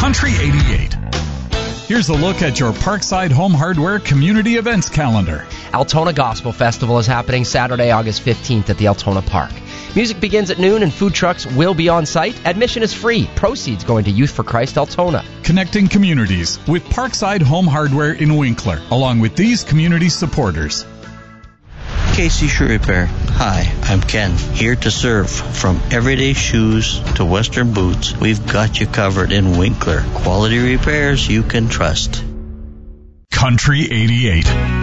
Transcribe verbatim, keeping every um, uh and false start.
Country eighty-eight. Here's a look at your Parkside Home Hardware community events calendar. Altona Gospel Festival is happening Saturday, August fifteenth at the Altona Park. Music begins at noon and food trucks will be on site. Admission is free. Proceeds going to Youth for Christ Altona. Connecting communities with Parkside Home Hardware in Winkler, along with these community supporters. Casey Shoe Repair. Hi, I'm Ken, here to serve. From everyday shoes to Western boots, we've got you covered in Winkler. Quality repairs you can trust. Country eighty-eight.